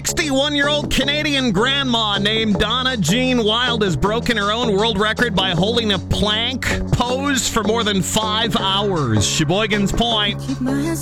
61-year-old Canadian grandma named Donna Jean Wild has broken her own world record by holding a plank pose for more than 5 hours. Sheboygan's Point.